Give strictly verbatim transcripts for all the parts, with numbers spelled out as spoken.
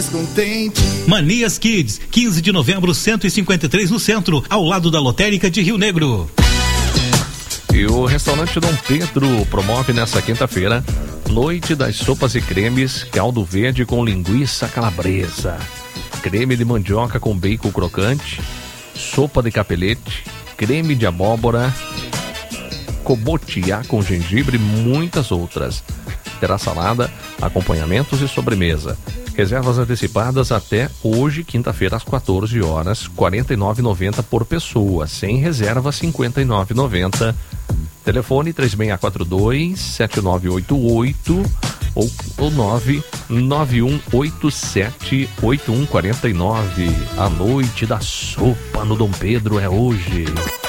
Contente. Manias Kids, quinze de novembro, cento e cinquenta e três no centro, ao lado da lotérica de Rio Negro. E o restaurante Dom Pedro promove nessa quinta-feira Noite das Sopas e Cremes, caldo verde com linguiça calabresa, creme de mandioca com bacon crocante, sopa de capelete, creme de abóbora, cobotiá com gengibre e muitas outras. Terá salada, acompanhamentos e sobremesa. Reservas antecipadas até hoje, quinta-feira, às quatorze horas, quarenta e nove reais e noventa centavos por pessoa. Sem reserva, cinquenta e nove reais e noventa centavos. Telefone três seis quatro dois, sete nove oito oito ou, ou nove nove um oito sete oito um quatro nove. A noite da sopa no Dom Pedro é hoje.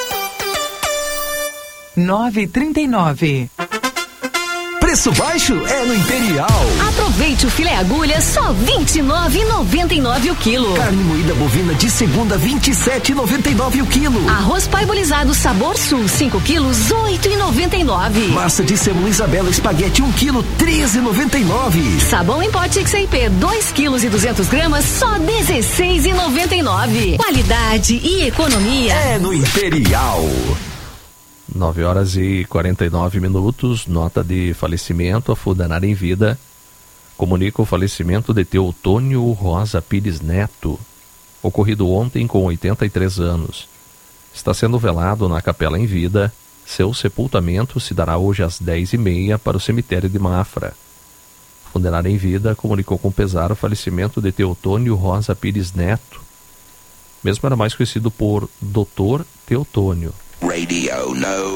nove e trinta e nove. Preço baixo é no Imperial. Aproveite o filé agulha, só vinte e nove reais e noventa e nove o quilo. Carne moída bovina de segunda, vinte e sete reais e noventa e nove o quilo. Arroz parbolizado Sabor Sul, cinco quilos, oito reais e noventa e nove. Massa de sêmola Isabela espaguete, um quilo, treze reais e noventa e nove. Sabão em pote X I P, dois quilos e duzentas gramas, só dezesseis reais e noventa e nove. Qualidade e economia é no Imperial. nove horas e quarenta e nove minutos, nota de falecimento. A Fundanária em Vida comunica o falecimento de Teotônio Rosa Pires Neto, ocorrido ontem com oitenta e três anos. Está sendo velado na Capela em Vida. Seu sepultamento se dará hoje às dez e meia para o cemitério de Mafra. A Fundanária em Vida comunicou com pesar o falecimento de Teotônio Rosa Pires Neto. Mesmo era mais conhecido por doutor Teotônio. Radio, no.